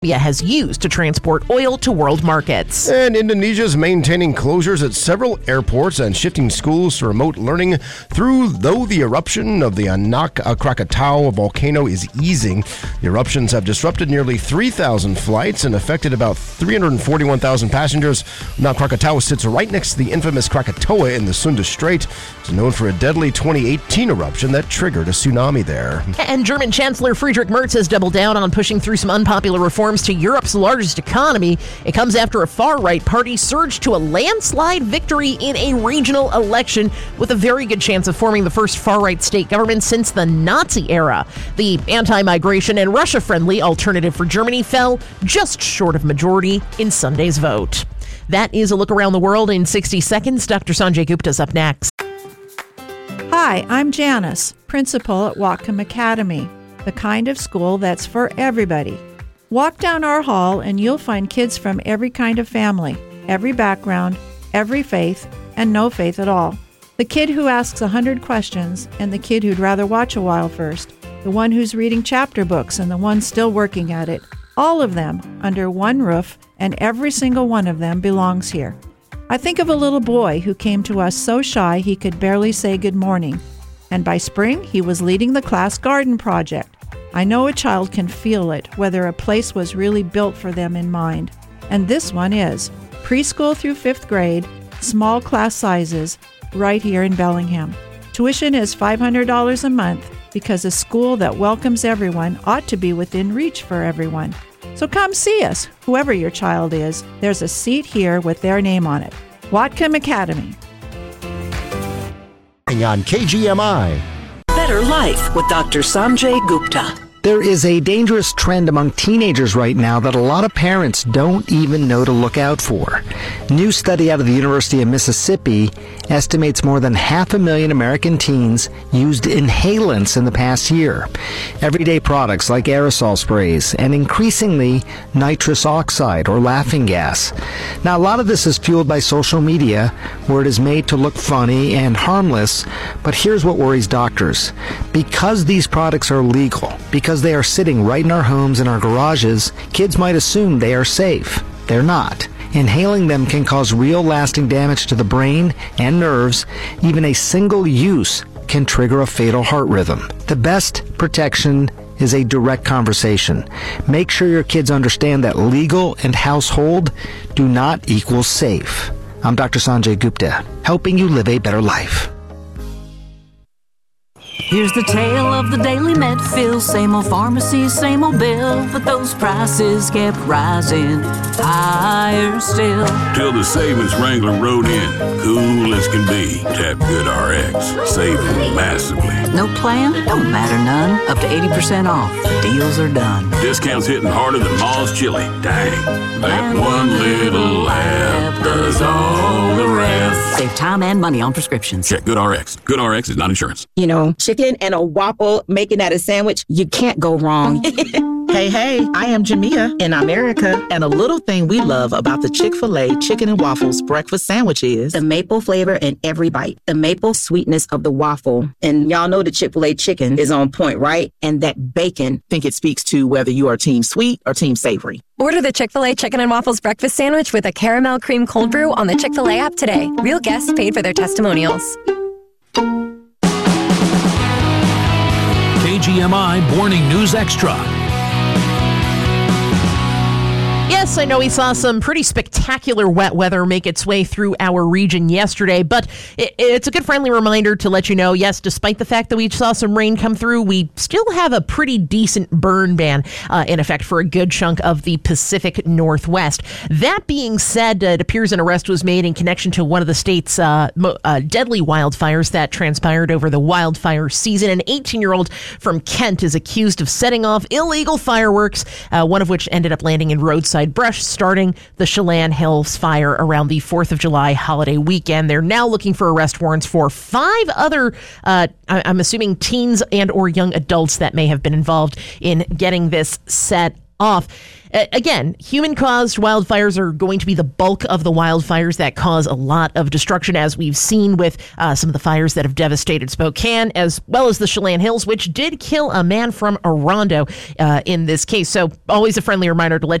has used to transport oil to world markets. And Indonesia is maintaining closures at several airports and shifting schools to remote learning though the eruption of the Anak Krakatau volcano is easing. The eruptions have disrupted nearly 3,000 flights and affected about 341,000 passengers. Anak Krakatau sits right next to the infamous Krakatoa in the Sunda Strait. It's known for a deadly 2018 eruption that triggered a tsunami there. And German Chancellor Friedrich Merz has doubled down on pushing through some unpopular reforms to Europe's largest economy. It comes after a far-right party surged to a landslide victory in a regional election with a very good chance of forming the first far-right state government since the Nazi era. The anti-migration and Russia-friendly Alternative for Germany fell just short of majority in Sunday's vote. That is a look around the world in 60 seconds. Dr. Sanjay Gupta's up next. Hi, I'm Janice, principal at Whatcom Academy, the kind of school that's for everybody. Walk down our hall and you'll find kids from every kind of family, every background, every faith, and no faith at all. The kid who asks 100 questions and the kid who'd rather watch a while first, the one who's reading chapter books and the one still working at it, all of them under one roof, and every single one of them belongs here. I think of a little boy who came to us so shy he could barely say good morning, and by spring he was leading the class garden project. I know a child can feel it, whether a place was really built for them in mind. And this one is. Preschool through 5th grade, small class sizes, right here in Bellingham. Tuition is $500 a month because a school that welcomes everyone ought to be within reach for everyone. So come see us, whoever your child is. There's a seat here with their name on it. Whatcom Academy. On KGMI. Better Life with Dr. Sanjay Gupta. There is a dangerous trend among teenagers right now that a lot of parents don't even know to look out for. New study out of the University of Mississippi estimates more than 500,000 American teens used inhalants in the past year. Everyday products like aerosol sprays and increasingly nitrous oxide or laughing gas. Now, a lot of this is fueled by social media where it is made to look funny and harmless, but here's what worries doctors. Because these products are legal, because they are sitting right in our homes and our garages, kids might assume they are safe. They're not. Inhaling them can cause real lasting damage to the brain and nerves. Even a single use can trigger a fatal heart rhythm. The best protection is a direct conversation. Make sure your kids understand that legal and household do not equal safe. I'm Dr. Sanjay Gupta, helping you live a better life. Here's the tale of the Daily Medfill. Same old pharmacy, same old bill, but those prices kept rising higher still. Till the savings Wrangler rode in, cool as can be. Tap GoodRx, saving massively. No plan? Don't matter none. Up to 80% off. Deals are done. Discounts hitting harder than Ma's chili. Dang. That one little app does all the rest. Save time and money on prescriptions. Check GoodRx. GoodRx is not insurance. You know, chicken and a waffle, making that a sandwich, you can't go wrong. Hey, I am Jamia in America, and a little thing we love about the Chick-fil-A Chicken and Waffles breakfast sandwich is the maple flavor in every bite, the maple sweetness of the waffle. And y'all know the Chick-fil-A chicken is on point, right? And that bacon. I think it speaks to whether you are team sweet or team savory. Order the Chick-fil-A Chicken and Waffles breakfast sandwich with a caramel cream cold brew on the Chick-fil-A app today. Real guests paid for their testimonials. KGMI Morning News Extra. Yes, I know we saw some pretty spectacular wet weather make its way through our region yesterday, but it's a good friendly reminder to let you know, yes, despite the fact that we saw some rain come through, we still have a pretty decent burn ban in effect for a good chunk of the Pacific Northwest. That being said, it appears an arrest was made in connection to one of the state's deadly wildfires that transpired over the wildfire season. An 18-year-old from Kent is accused of setting off illegal fireworks, one of which ended up landing in roadside brush, starting the Chelan Hills fire around the 4th of July holiday weekend. They're now looking for arrest warrants for 5 other, I'm assuming teens and or young adults that may have been involved in getting this set off. Again, human-caused wildfires are going to be the bulk of the wildfires that cause a lot of destruction, as we've seen with some of the fires that have devastated Spokane, as well as the Chelan Hills, which did kill a man from Orondo in this case. So always a friendly reminder to let